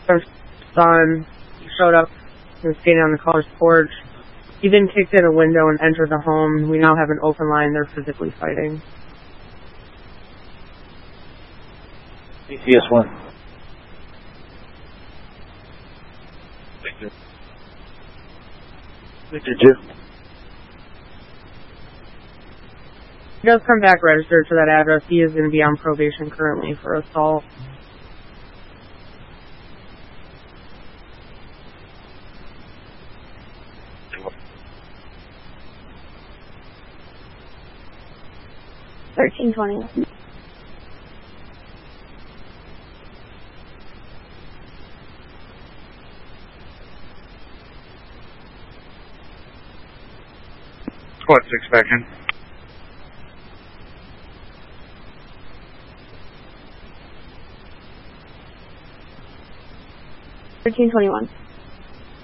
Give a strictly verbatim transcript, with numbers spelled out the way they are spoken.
Our son showed up and was standing on the caller's porch. He then kicked in a window and entered the home. We now have an open line. They're physically fighting. A C S one. Victor. Victor two. He does come back registered to that address. He is going to be on probation currently for assault. Thirteen twenty. Squad six back in. Thirteen twenty one.